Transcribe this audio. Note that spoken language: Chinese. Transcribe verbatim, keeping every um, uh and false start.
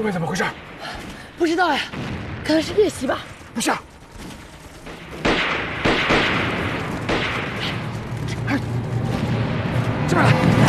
面怎么回事？ 不知道呀，可能是夜袭吧。 不是，